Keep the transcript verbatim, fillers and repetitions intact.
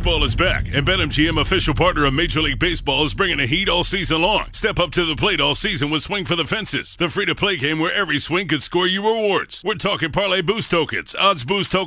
Baseball is back, and BetMGM, official partner of Major League Baseball, is bringing the heat all season long. Step up to the plate all season with Swing for the Fences, the free-to-play game where every swing could score you rewards. We're talking parlay boost tokens, odds boost tokens,